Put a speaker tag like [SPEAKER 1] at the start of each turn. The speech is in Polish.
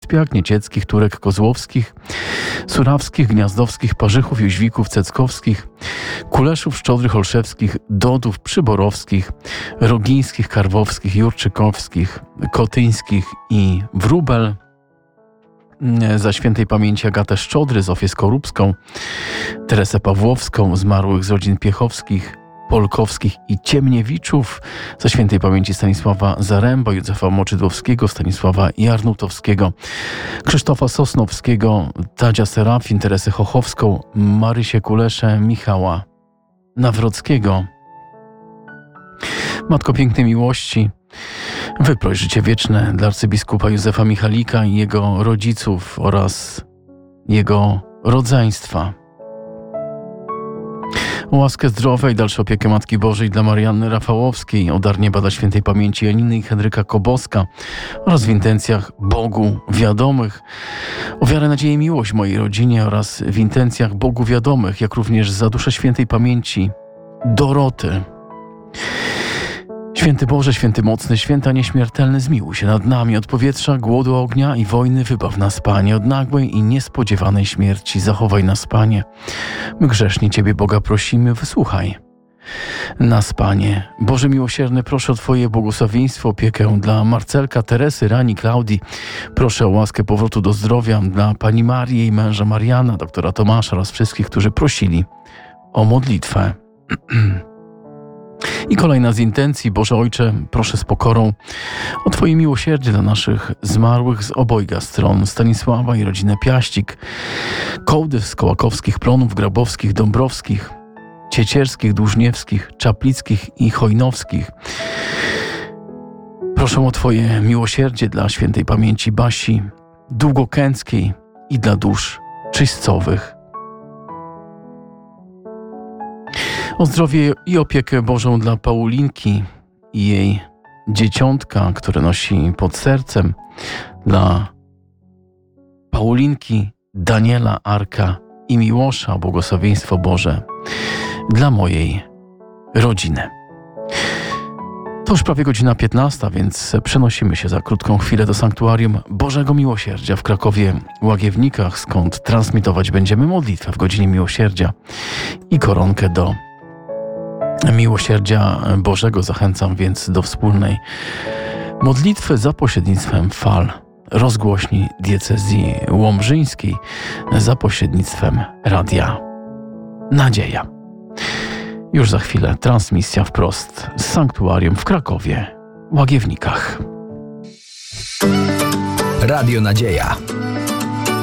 [SPEAKER 1] Uspiak, Niecieckich, Turek, Kozłowskich, Surawskich, Gniazdowskich, Parzychów, Jóźwików, Ceckowskich, Kuleszów, Szczodrych, Olszewskich, Dodów, Przyborowskich, Rogińskich, Karwowskich, Jurczykowskich, Kotyńskich i Wróbel. Za świętej pamięci Agatę Szczodry, Zofię Skorupską, Teresę Pawłowską, zmarłych z rodzin Piechowskich, Polkowskich i Ciemniewiczów, za świętej pamięci Stanisława Zaręba, Józefa Moczydłowskiego, Stanisława Jarnutowskiego, Krzysztofa Sosnowskiego, Tadzia Serafin, Teresę Chochowską, Marysię Kuleszę, Michała Nawrockiego. Matko pięknej miłości, wyproś życie wieczne dla arcybiskupa Józefa Michalika i jego rodziców oraz jego rodzeństwa. O łaskę zdrowia i dalszą opiekę Matki Bożej dla Marianny Rafałowskiej, o dar nieba dla świętej pamięci Janiny i Henryka Koboska oraz w intencjach Bogu wiadomych, o wiarę, nadzieję i miłość w mojej rodzinie oraz w intencjach Bogu wiadomych, jak również za duszę świętej pamięci Doroty. Święty Boże, święty mocny, święta nieśmiertelny, zmiłuj się nad nami. Od powietrza, głodu, ognia i wojny wybaw nas, Panie. Od nagłej i niespodziewanej śmierci zachowaj nas, Panie. My grzesznie Ciebie, Boga, prosimy, wysłuchaj nas, Panie. Boże miłosierny, proszę o Twoje błogosławieństwo, opiekę dla Marcelka, Teresy, Rani, Klaudii. Proszę o łaskę powrotu do zdrowia dla Pani Marii, jej męża Mariana, doktora Tomasza oraz wszystkich, którzy prosili o modlitwę. I kolejna z intencji: Boże Ojcze, proszę z pokorą o Twoje miłosierdzie dla naszych zmarłych z obojga stron, Stanisława i rodzinę Piaścik, Kołdy z Kołakowskich, Plonów, Grabowskich, Dąbrowskich, Ciecierskich, Dłużniewskich, Czaplickich i Chojnowskich. Proszę o Twoje miłosierdzie dla świętej pamięci Basi Długokęckiej i dla dusz czyścowych. O zdrowie i opiekę Bożą dla Paulinki i jej dzieciątka, które nosi pod sercem, dla Paulinki, Daniela, Arka i Miłosza, błogosławieństwo Boże dla mojej rodziny. To już prawie godzina 15, więc przenosimy się za krótką chwilę do Sanktuarium Bożego Miłosierdzia w Krakowie Łagiewnikach, skąd transmitować będziemy modlitwę w godzinie Miłosierdzia i koronkę do Miłosierdzia Bożego. Zachęcam więc do wspólnej modlitwy za pośrednictwem fal rozgłośni diecezji łomżyńskiej, za pośrednictwem Radia Nadzieja. Już za chwilę transmisja wprost z Sanktuarium w Krakowie Łagiewnikach.
[SPEAKER 2] Radio Nadzieja.